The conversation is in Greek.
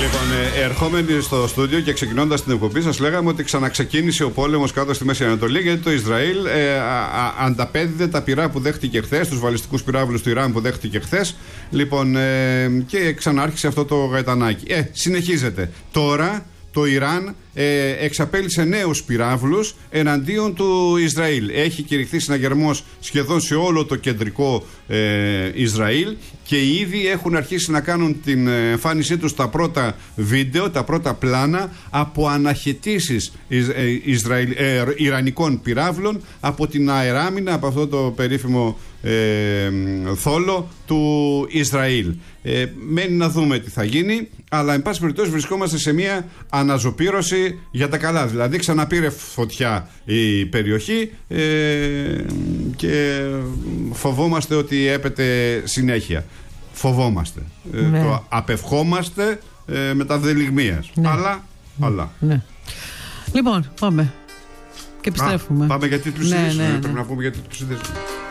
Λοιπόν, ερχόμενοι στο στούντιο και ξεκινώντας την εκπομπή, σας λέγαμε ότι ξαναξεκίνησε ο πόλεμος κάτω στη Μέση Ανατολή, γιατί το Ισραήλ ανταπέδιδε τα πυρά που δέχτηκε χθες, τους βαλιστικούς πυράβλους του Ιράν που δέχτηκε χθες. Λοιπόν, και ξανάρχισε αυτό το γαϊτανάκι. Συνεχίζεται. Τώρα το Ιράν εξαπέλυσε νέους πυράβλους εναντίον του Ισραήλ. Έχει κηρυχθεί συναγερμός σχεδόν σε όλο το κεντρικό Ισραήλ και ήδη έχουν αρχίσει να κάνουν την εμφάνισή τους τα πρώτα βίντεο, τα πρώτα πλάνα από αναχαιτήσεις ιρανικών πυράβλων από την αεράμινα, από αυτό το περίφημο θόλο του Ισραήλ. Μένει να δούμε τι θα γίνει, αλλά εν πάση περιπτώσει βρισκόμαστε σε μια αναζωπήρωση για τα καλά. Δηλαδή ξαναπήρε φωτιά η περιοχή και φοβόμαστε ότι έπεται συνέχεια. Φοβόμαστε. Ναι. Το απευχόμαστε με τα δελιγμίας. Ναι. Αλλά. Ναι. Λοιπόν, πάμε. Και επιστρέφουμε. Πάμε για τίτλους ναι, ειδήσεων. ναι, ναι. Πρέπει να πούμε για τίτλους ειδήσεων.